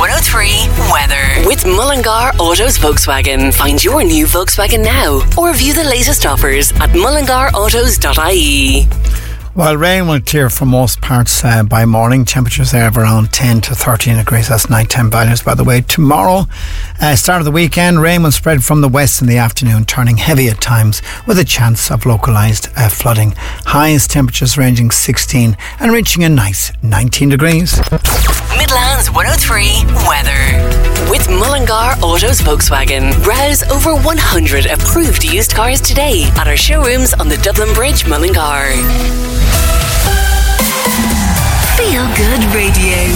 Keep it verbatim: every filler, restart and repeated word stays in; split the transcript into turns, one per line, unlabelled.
one oh three weather. With Mullingar Autos Volkswagen. Find your new Volkswagen now or view the latest offers at mullingar autos dot I E.
Well, rain will clear for most parts uh, by morning. Temperatures there of around ten to thirteen degrees. That's nighttime values, by the way. Tomorrow, uh, start of the weekend, rain will spread from the west in the afternoon, turning heavy at times with a chance of localised uh, flooding. Highest temperatures ranging sixteen and reaching a nice nineteen degrees.
Midlands one oh three weather. With Mullingar Autos Volkswagen. Browse over one hundred approved used cars today at our showrooms on the Dublin Bridge, Mullingar. Feel Good Radio.